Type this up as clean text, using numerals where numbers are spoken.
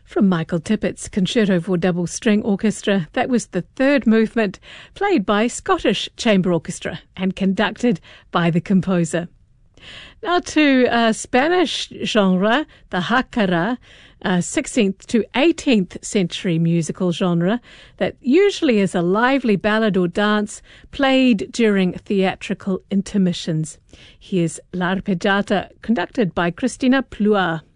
From Michael Tippett's Concerto for Double String Orchestra, that was the third movement, played by Scottish Chamber Orchestra and conducted by the composer. Now to Spanish genre, the jacara, 16th to 18th century musical genre that usually is a lively ballad or dance played during theatrical intermissions. Here's L'Arpeggiata, conducted by Cristina Plua.